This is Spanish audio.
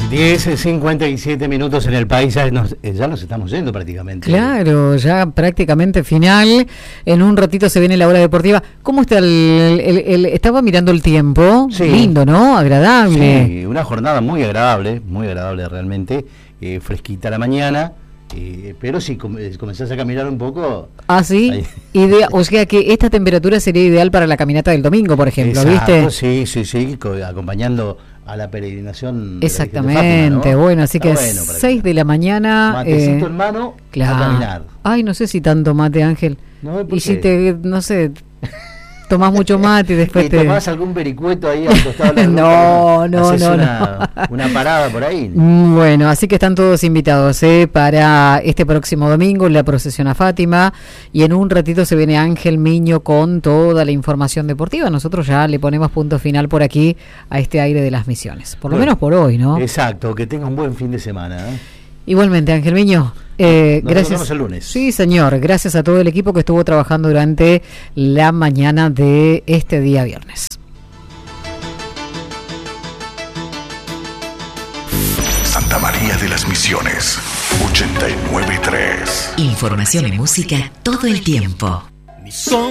10:57 minutos en el país, ya nos estamos yendo prácticamente. Claro, ya prácticamente final. En un ratito se viene la hora deportiva. ¿Cómo está estaba mirando el tiempo? Sí. Lindo, ¿no? Agradable. Sí, una jornada muy agradable realmente. Fresquita la mañana, pero si comenzás a caminar un poco... Ah, sí. O sea que esta temperatura sería ideal para la caminata del domingo, por ejemplo. Exacto, ¿viste? Sí, acompañando a la peregrinación. Exactamente, de la Fátima, ¿no? Bueno, así que bueno, 6 de la mañana. Matecito en mano, claro. A caminar. Ay, no sé si tanto mate, Ángel. No, y si no sé, tomás mucho mate y después tomás algún vericueto ahí al costado de la No. Una parada por ahí. Bueno, así que están todos invitados para este próximo domingo, la procesión a Fátima, y en un ratito se viene Ángel Miño con toda la información deportiva. Nosotros ya le ponemos punto final por aquí a este aire de las Misiones, por lo menos por hoy, ¿no? Exacto, que tenga un buen fin de semana. Igualmente, Ángel Miño. Gracias. Nos vemos el lunes. Sí, señor. Gracias a todo el equipo que estuvo trabajando durante la mañana de este día viernes. Santa María de las Misiones, 89.3. Información y música todo el tiempo.